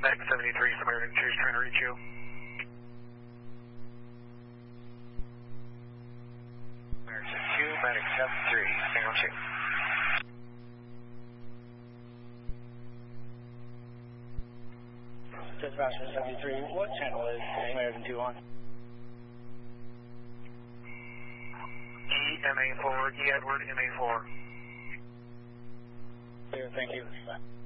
Medic 73, Samaritan 2 is trying to reach you. Samaritan 2, Medic 73, Signal 2. Dispatch 73, what channel is Samaritan 2 on? EMA4, E Edward, MA4. Clear, thank you.